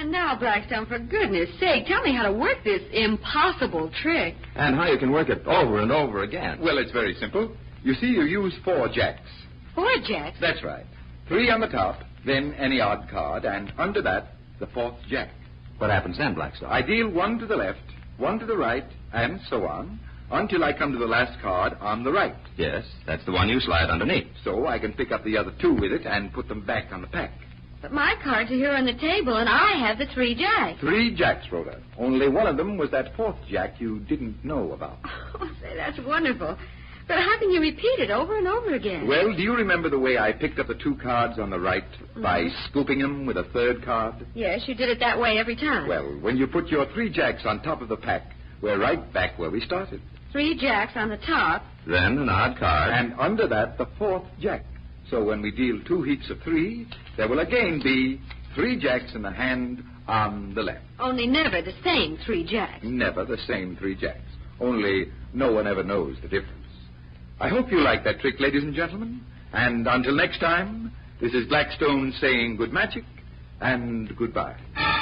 And now, Blackstone, for goodness sake, tell me how to work this impossible trick. And how you can work it over and over again. Well, it's very simple. You see, you use 4 jacks. 4 jacks? That's right. 3 on the top, then any odd card, and under that, the 4th jack. What happens then, Blackstone? I deal 1 to the left, 1 to the right, and so on, until I come to the last card on the right. Yes, that's the one you slide underneath. So I can pick up the other 2 with it and put them back on the pack. But my cards are here on the table, and I have the 3 jacks. 3 jacks, Rhoda. Only one of them was that 4th jack you didn't know about. Oh, say, that's wonderful. But how can you repeat it over and over again? Well, do you remember the way I picked up the 2 cards on the right by scooping them with a 3rd card? Yes, you did it that way every time. Well, when you put your 3 jacks on top of the pack, we're right back where we started. 3 jacks on the top. Then an odd card. And under that, the 4th jack. So when we deal 2 heaps of 3, there will again be 3 jacks in the hand on the left. Only never the same 3 jacks. Never the same 3 jacks. Only no one ever knows the difference. I hope you like that trick, ladies and gentlemen. And until next time, this is Blackstone saying good magic and goodbye.